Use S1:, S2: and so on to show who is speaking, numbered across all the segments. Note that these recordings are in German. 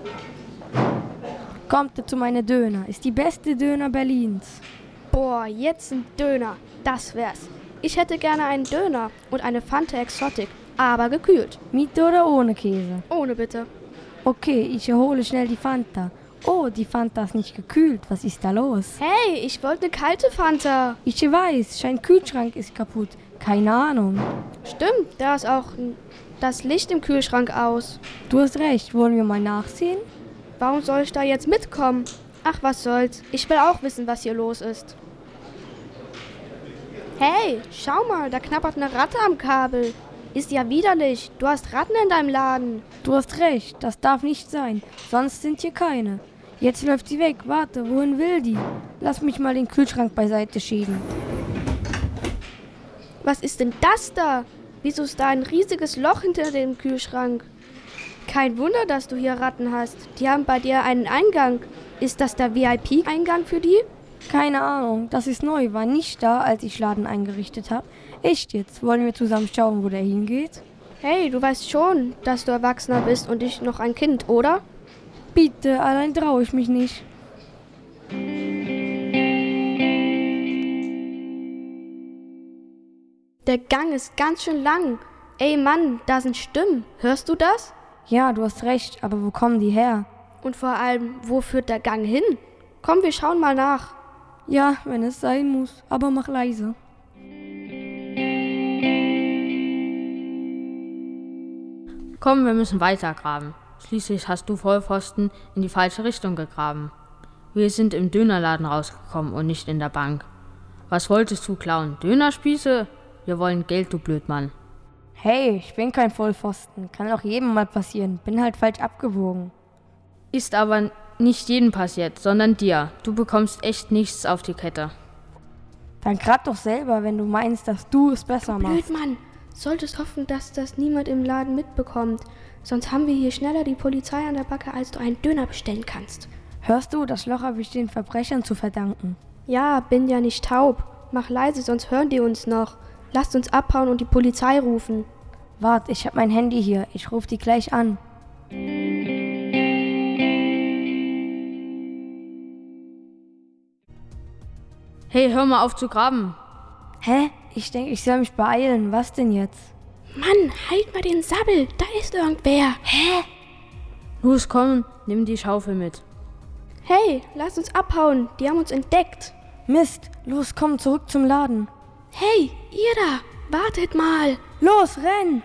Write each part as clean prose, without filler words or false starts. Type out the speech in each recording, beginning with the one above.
S1: Kommt zu meine Döner. Ist die beste Döner Berlins.
S2: Boah, jetzt ein Döner. Das wär's. Ich hätte gerne einen Döner und eine Fanta Exotic, aber gekühlt.
S1: Mit oder ohne Käse?
S2: Ohne bitte.
S1: Okay, ich hole schnell die Fanta. Oh, die Fanta ist nicht gekühlt. Was ist da los?
S2: Hey, ich wollte eine kalte Fanta.
S1: Ich weiß, sein Kühlschrank ist kaputt. Keine Ahnung.
S2: Stimmt, da ist auch das Licht im Kühlschrank aus.
S1: Du hast recht. Wollen wir mal nachsehen?
S2: Warum soll ich da jetzt mitkommen? Ach, was soll's. Ich will auch wissen, was hier los ist. Hey, schau mal, da knabbert eine Ratte am Kabel. Ist ja widerlich. Du hast Ratten in deinem Laden.
S1: Du hast recht. Das darf nicht sein. Sonst sind hier keine. Jetzt läuft sie weg. Warte, wohin will die? Lass mich mal den Kühlschrank beiseite schieben.
S2: Was ist denn das da? Wieso ist da ein riesiges Loch hinter dem Kühlschrank? Kein Wunder, dass du hier Ratten hast. Die haben bei dir einen Eingang. Ist das der VIP-Eingang für die?
S1: Keine Ahnung. Das ist neu. War nicht da, als ich Laden eingerichtet habe. Echt jetzt? Wollen wir zusammen schauen, wo der hingeht?
S2: Hey, du weißt schon, dass du Erwachsener bist und ich noch ein Kind, oder?
S1: Bitte, allein traue ich mich nicht.
S2: Der Gang ist ganz schön lang. Ey Mann, da sind Stimmen. Hörst du das?
S1: Ja, du hast recht, aber wo kommen die her?
S2: Und vor allem, wo führt der Gang hin? Komm, wir schauen mal nach.
S1: Ja, wenn es sein muss, aber mach leise.
S3: Komm, wir müssen weitergraben. Schließlich hast du Vollpfosten in die falsche Richtung gegraben. Wir sind im Dönerladen rausgekommen und nicht in der Bank. Was wolltest du klauen? Dönerspieße? Wir wollen Geld, du Blödmann.
S1: Hey, ich bin kein Vollpfosten. Kann auch jedem mal passieren. Bin halt falsch abgewogen.
S3: Ist aber nicht jedem passiert, sondern dir. Du bekommst echt nichts auf die Kette.
S1: Dann grad doch selber, wenn du meinst, dass du es besser machst.
S2: Blödmann, solltest hoffen, dass das niemand im Laden mitbekommt. Sonst haben wir hier schneller die Polizei an der Backe, als du einen Döner bestellen kannst.
S1: Hörst du, das Loch habe ich den Verbrechern zu verdanken.
S2: Ja, bin ja nicht taub. Mach leise, sonst hören die uns noch. Lasst uns abhauen und die Polizei rufen.
S1: Wart, ich habe mein Handy hier. Ich rufe die gleich an.
S3: Hey, hör mal auf zu graben.
S1: Hä? Ich denke, ich soll mich beeilen. Was denn jetzt?
S2: Mann, halt mal den Sabbel. Da ist irgendwer. Hä?
S3: Los, komm, nimm die Schaufel mit.
S2: Hey, lass uns abhauen. Die haben uns entdeckt.
S1: Mist, los, komm zurück zum Laden.
S2: Hey, ihr da, wartet mal.
S1: Los, renn!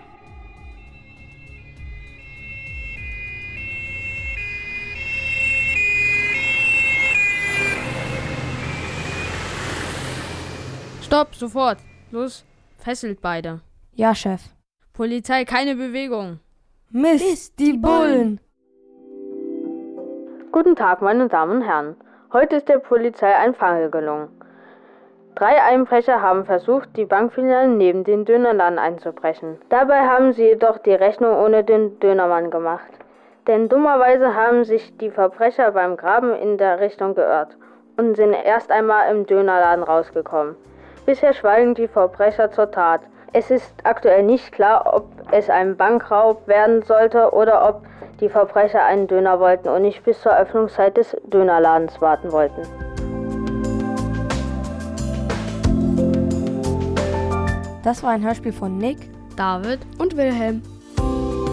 S3: Stopp, sofort. Los, fesselt beide.
S1: Ja, Chef.
S3: Polizei, keine Bewegung.
S1: Mist, die Bullen!
S3: Guten Tag, meine Damen und Herren. Heute ist der Polizei ein Fall gelungen. 3 Einbrecher haben versucht, die Bankfiliale neben den Dönerladen einzubrechen. Dabei haben sie jedoch die Rechnung ohne den Dönermann gemacht. Denn dummerweise haben sich die Verbrecher beim Graben in der Richtung geirrt und sind erst einmal im Dönerladen rausgekommen. Bisher schweigen die Verbrecher zur Tat. Es ist aktuell nicht klar, ob es ein Bankraub werden sollte oder ob die Verbrecher einen Döner wollten und nicht bis zur Öffnungszeit des Dönerladens warten wollten.
S1: Das war ein Hörspiel von Nick,
S3: David
S2: Und Wilhelm.